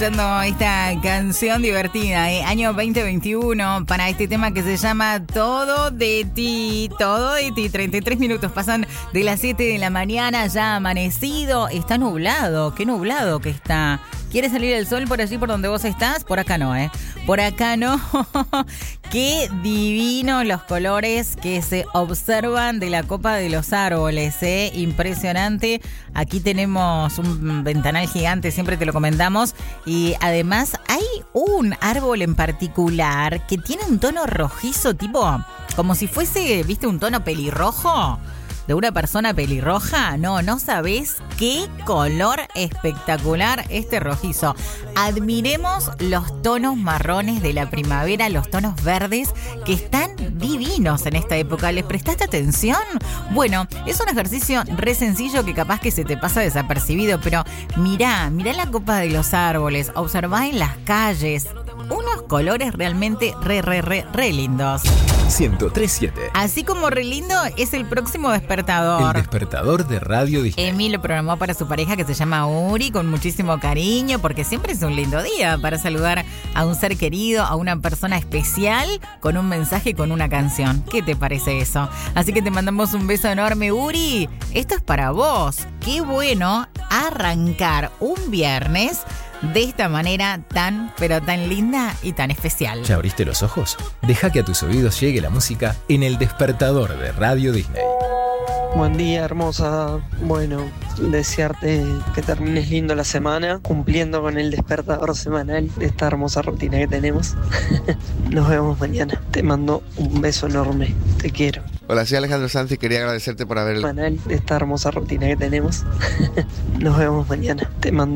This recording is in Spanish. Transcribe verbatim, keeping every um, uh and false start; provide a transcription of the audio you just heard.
Esta canción divertida, ¿eh? Año veinte veintiuno, para este tema que se llama Todo de ti, Todo de ti. treinta y tres minutos pasan de las siete de la mañana, ya ha amanecido, está nublado, qué nublado que está. ¿Quiere salir el sol por allí por donde vos estás? Por acá no, ¿eh? Por acá no. Qué divinos los colores que se observan de la copa de los árboles, ¿eh? Impresionante. Aquí tenemos un ventanal gigante, siempre te lo comentamos. Y además hay un árbol en particular que tiene un tono rojizo, tipo como si fuese, ¿viste? Un tono pelirrojo. De una persona pelirroja, no, no sabés qué color espectacular este rojizo. Admiremos los tonos marrones de la primavera, los tonos verdes que están divinos en esta época. ¿Les prestaste atención? Bueno, es un ejercicio re sencillo que capaz que se te pasa desapercibido, pero mirá, mirá la copa de los árboles, observá en las calles, unos colores realmente re, re, re, re lindos. ciento tres punto siete. Así como re lindo es el próximo despertador. El despertador de Radio Disney. Emi lo programó para su pareja que se llama Uri con muchísimo cariño, porque siempre es un lindo día para saludar a un ser querido, a una persona especial, con un mensaje, con una canción. ¿Qué te parece eso? Así que te mandamos un beso enorme, Uri. Esto es para vos. Qué bueno arrancar un viernes de esta manera tan, pero tan linda y tan especial. ¿Ya abriste los ojos? Deja que a tus oídos llegue la música en el despertador de Radio Disney. Buen día, hermosa. Bueno, desearte que termines lindo la semana, cumpliendo con el despertador semanal de esta hermosa rutina que tenemos. Nos vemos mañana. Te mando un beso enorme. Te quiero. Hola, soy Alejandro Sanz y quería agradecerte por haber... Semanal de esta hermosa rutina que tenemos. Nos vemos mañana. Te mando